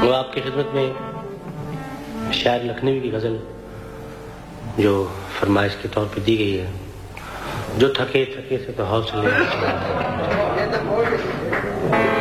तो आपकी खिदमत में शायर लखनवी की गज़ल जो फरमाइश के तौर पे दी गई है, जो थके थके से तो हौसले